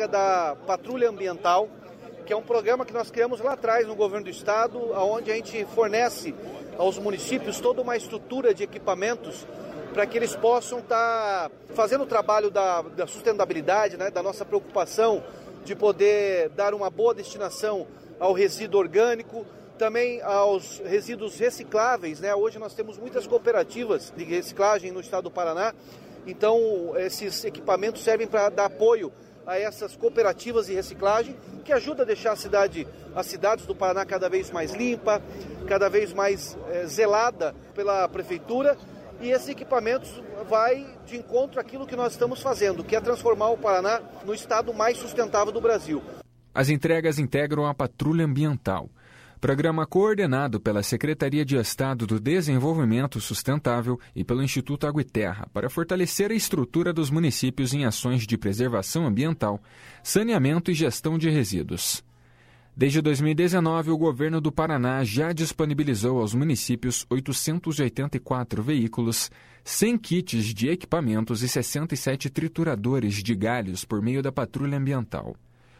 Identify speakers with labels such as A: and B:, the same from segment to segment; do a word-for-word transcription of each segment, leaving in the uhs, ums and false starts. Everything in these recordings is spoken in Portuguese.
A: prática da patrulha ambiental, que é um programa que nós criamos lá atrás no governo do estado, onde a gente fornece aos municípios toda uma estrutura de equipamentos para que eles possam estar tá fazendo o trabalho da, da sustentabilidade, né, da nossa preocupação de poder dar uma boa destinação ao resíduo orgânico, também aos resíduos recicláveis, né? Hoje nós temos muitas cooperativas de reciclagem no estado do Paraná, então esses equipamentos servem para dar apoio a essas cooperativas de reciclagem, que ajuda a deixar a cidade, as cidades do Paraná cada vez mais limpa, cada vez mais é, zelada pela prefeitura, e esses equipamentos vai de encontro àquilo que nós estamos fazendo, que é transformar o Paraná no estado mais sustentável do Brasil.
B: As entregas integram a Patrulha Ambiental, programa coordenado pela Secretaria de Estado do Desenvolvimento Sustentável e pelo Instituto Água e Terra para fortalecer a estrutura dos municípios em ações de preservação ambiental, saneamento e gestão de resíduos. Desde dois mil e dezenove, o governo do Paraná já disponibilizou aos municípios oitocentos e oitenta e quatro veículos, cem kits de equipamentos e sessenta e sete trituradores de galhos por meio da Patrulha Ambiental.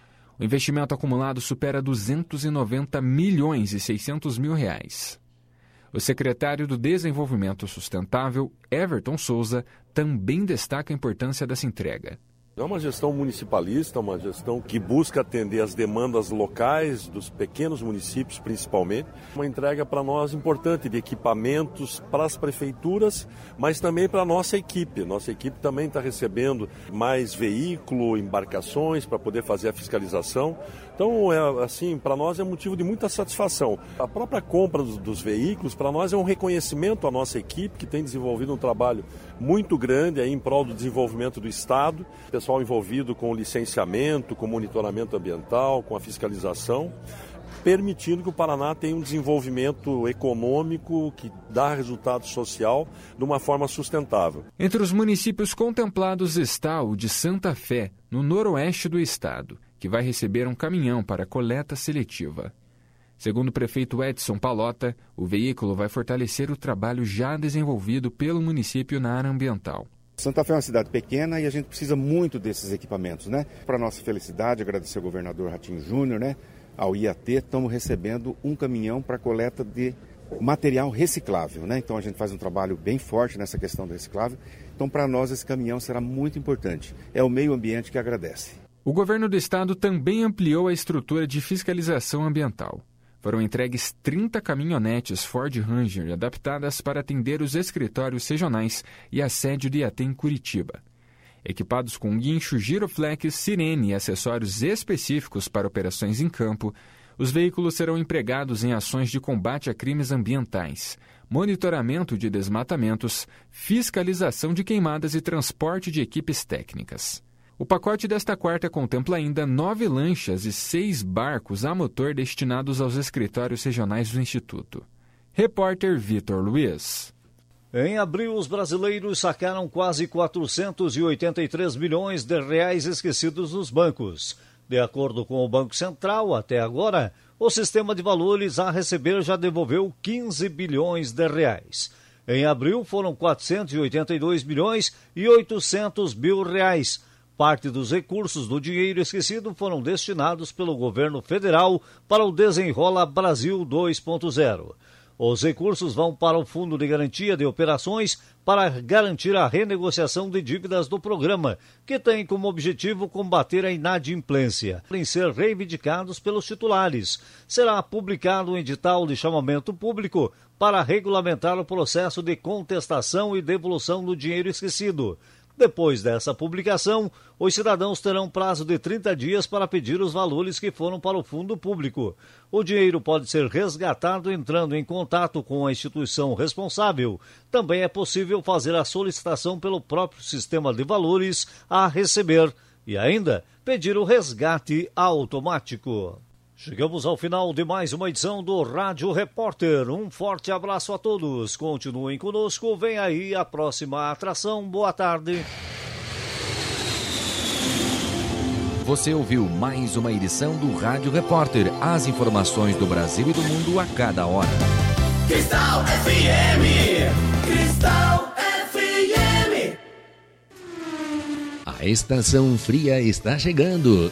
B: O investimento acumulado supera duzentos e noventa milhões e seiscentos mil reais. O secretário do Desenvolvimento Sustentável, Everton Souza, também destaca a importância dessa entrega.
C: É uma gestão municipalista, uma gestão que busca atender as demandas locais, dos pequenos municípios principalmente. Uma entrega para nós importante de equipamentos para as prefeituras, mas também para a nossa equipe. Nossa equipe também está recebendo mais veículo, embarcações para poder fazer a fiscalização. Então, é, assim, para nós é motivo de muita satisfação. A própria compra dos, dos veículos, para nós é um reconhecimento à nossa equipe, que tem desenvolvido um trabalho muito grande aí em prol do desenvolvimento do Estado. Pessoal envolvido com o licenciamento, com o monitoramento ambiental, com a fiscalização, permitindo que o Paraná tenha um desenvolvimento econômico que dá resultado social de uma forma sustentável.
B: Entre os municípios contemplados está o de Santa Fé, no noroeste do estado, que vai receber um caminhão para coleta seletiva. Segundo o prefeito Edson Palota, o veículo vai fortalecer o trabalho já desenvolvido pelo município na área ambiental.
D: Santa Fé é uma cidade pequena e a gente precisa muito desses equipamentos, né? Para nossa felicidade, agradecer ao governador Ratinho Júnior, né? Ao I A T, estamos recebendo um caminhão para coleta de material reciclável, né? Então a gente faz um trabalho bem forte nessa questão do reciclável. Então para nós esse caminhão será muito importante. É o meio ambiente que agradece.
B: O governo do estado também ampliou a estrutura de fiscalização ambiental. Foram entregues trinta caminhonetes Ford Ranger adaptadas para atender os escritórios regionais e a sede do I A T em Curitiba. Equipados com guincho, giroflex, sirene e acessórios específicos para operações em campo, os veículos serão empregados em ações de combate a crimes ambientais, monitoramento de desmatamentos, fiscalização de queimadas e transporte de equipes técnicas. O pacote desta quarta contempla ainda nove lanchas e seis barcos a motor destinados aos escritórios regionais do Instituto. Repórter Vitor Luiz.
E: Em abril, os brasileiros sacaram quase quatrocentos e oitenta e três milhões de reais esquecidos nos bancos. De acordo com o Banco Central, até agora, o sistema de valores a receber já devolveu quinze bilhões de reais. Em abril, foram quatrocentos e oitenta e dois milhões e oitocentos mil reais. Parte dos recursos do dinheiro esquecido foram destinados pelo governo federal para o Desenrola Brasil dois ponto zero. Os recursos vão para o Fundo de Garantia de Operações para garantir a renegociação de dívidas do programa, que tem como objetivo combater a inadimplência, em ser reivindicados pelos titulares. Será publicado um edital de chamamento público para regulamentar o processo de contestação e devolução do dinheiro esquecido. Depois dessa publicação, os cidadãos terão prazo de trinta dias para pedir os valores que foram para o fundo público. O dinheiro pode ser resgatado entrando em contato com a instituição responsável. Também é possível fazer a solicitação pelo próprio sistema de valores a receber e ainda pedir o resgate automático. Chegamos ao final de mais uma edição do Rádio Repórter. Um forte abraço a todos. Continuem conosco. Vem aí a próxima atração. Boa tarde.
F: Você ouviu mais uma edição do Rádio Repórter. As informações do Brasil e do mundo a cada hora.
G: Cristal F M. Cristal F M.
F: A estação fria está chegando